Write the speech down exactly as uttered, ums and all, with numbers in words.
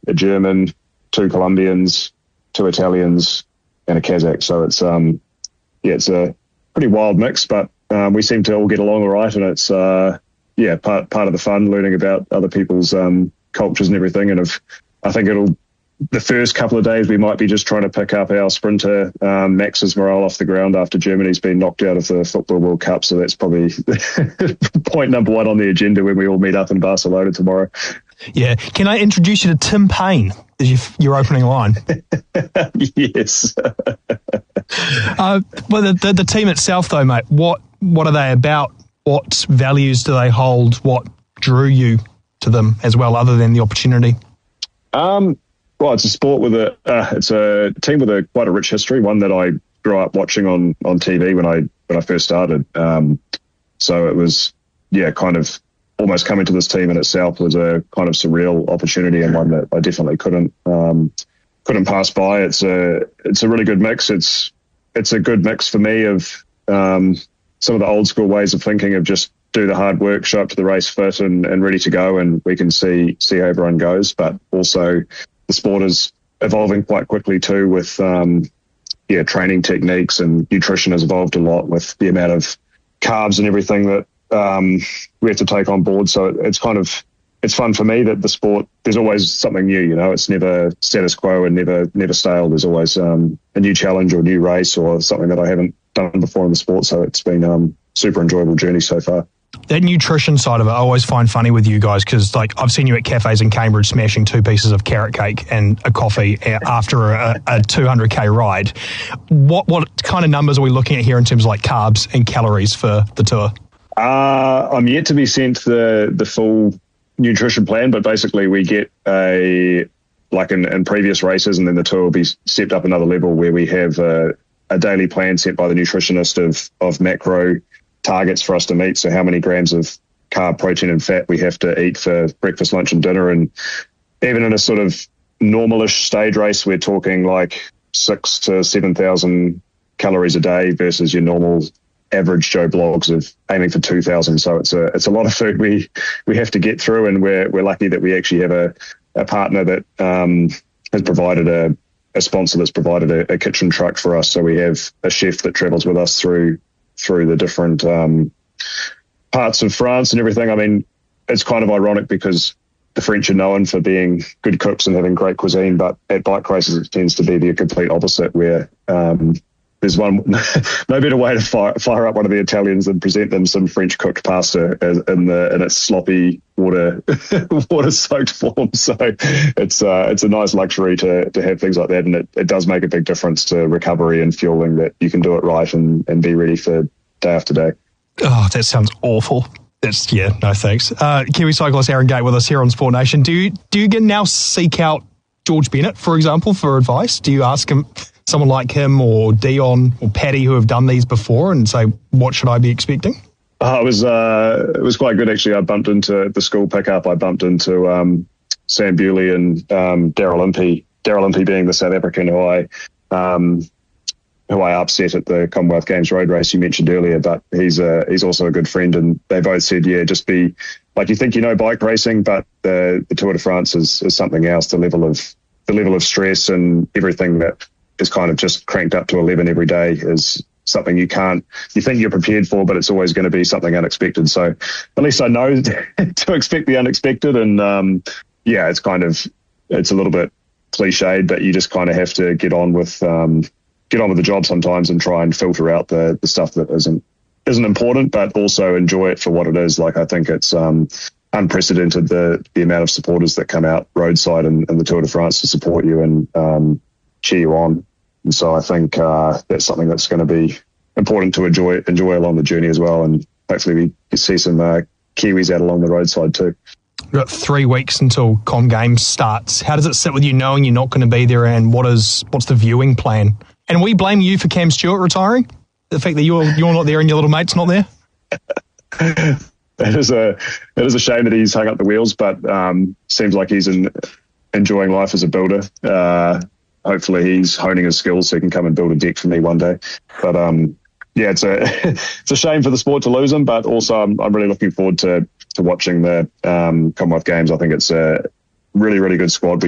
a German, two Colombians, two Italians, and a Kazakh. So it's um, yeah, it's a pretty wild mix, but um, we seem to all get along all right, and it's uh, yeah, part part of the fun, learning about other people's um, cultures and everything. And if I think it'll. The first couple of days, we might be just trying to pick up our sprinter, um, Max's morale off the ground after Germany's been knocked out of the Football World Cup. So that's probably point number one on the agenda when we all meet up in Barcelona tomorrow. Yeah. Can I introduce you to Tim Payne as your, your opening line? Yes. uh, well, the, the, the team itself, though, mate, what, what are they about? What values do they hold? What drew you to them as well, other than the opportunity? Um. Well, it's a sport with a, uh, it's a team with a quite a rich history, one that I grew up watching on, on T V when I when I first started. Um, so it was, yeah, kind of almost coming to this team in itself was a kind of surreal opportunity, and one that I definitely couldn't um, couldn't pass by. It's a it's a really good mix. It's it's a good mix for me of um, some of the old school ways of thinking of just do the hard work, show up to the race fit and, and ready to go, and we can see see how everyone goes, but also the sport is evolving quite quickly too with, um, yeah, training techniques, and nutrition has evolved a lot with the amount of carbs and everything that um, we have to take on board. So it's kind of, it's fun for me that the sport, there's always something new, you know, it's never status quo and never, never stale. There's always um, a new challenge or a new race or something that I haven't done before in the sport. So it's been um super enjoyable journey so far. That nutrition side of it, I always find funny with you guys because, like, I've seen you at cafes in Cambridge smashing two pieces of carrot cake and a coffee after a, a two hundred k ride. What what kind of numbers are we looking at here in terms of like carbs and calories for the tour? Uh, I'm yet to be sent the the full nutrition plan, but basically we get a like in, in previous races, and then the tour will be stepped up another level where we have a, a daily plan set by the nutritionist of of macro targets for us to meet. So how many grams of carb, protein and fat we have to eat for breakfast, lunch and dinner. And even in a sort of normalish stage race, we're talking like six to seven thousand calories a day versus your normal average Joe Blogs of aiming for two thousand. So it's a it's a lot of food we we have to get through, and we're we're lucky that we actually have a, a partner that um, has provided a, a sponsor that's provided a, a kitchen truck for us. So we have a chef that travels with us through through the different um, parts of France and everything. I mean, it's kind of ironic because the French are known for being good cooks and having great cuisine, but at bike races it tends to be the complete opposite, where um, there's one no better way to fire, fire up one of the Italians than present them some French cooked pasta in the in its sloppy water water soaked form. So it's uh, it's a nice luxury to to have things like that, and it, it does make a big difference to recovery and fueling, that you can do it right and, and be ready for day after day. Oh, that sounds awful. It's yeah, no thanks. Uh, Kiwi cyclist Aaron Gate with us here on Sport Nation. Do you do you get now seek out George Bennett, for example, for advice? Do you ask him, someone like him or Dion or Paddy who have done these before, and say, what should I be expecting? Uh, it was uh, it was quite good actually. I bumped into the school pickup. I bumped into um, Sam Bewley and um, Daryl Impey. Daryl Impey being the South African who I um, who I upset at the Commonwealth Games road race you mentioned earlier. But he's a, he's also a good friend, and they both said, yeah, just be like you think you know bike racing, but the, the Tour de France is, is something else. The level of the level of stress and everything that is kind of just cranked up to eleven every day is something you can't, you think you're prepared for, but it's always going to be something unexpected. So at least I know to expect the unexpected. And um, yeah, it's kind of, it's a little bit cliched, but you just kind of have to get on with, um, get on with the job sometimes and try and filter out the, the stuff that isn't, isn't important, but also enjoy it for what it is. Like, I think it's um, unprecedented, the, the amount of supporters that come out roadside and, and the Tour de France to support you and um, cheer you on. And so I think uh, that's something that's going to be important to enjoy enjoy along the journey as well. And hopefully we see some uh, Kiwis out along the roadside too. We've got three weeks until Com Games starts. How does it sit with you knowing you're not going to be there, and what is what's the viewing plan? And we blame you for Cam Stewart retiring? The fact that you're you're not there and your little mate's not there? It is a it is a shame that he's hung up the wheels, but um, seems like he's in, enjoying life as a builder. Uh, hopefully he's honing his skills so he can come and build a deck for me one day. But um, yeah, it's a it's a shame for the sport to lose him, but also I'm, I'm really looking forward to to watching the um, Commonwealth Games. I think it's a really really good squad. We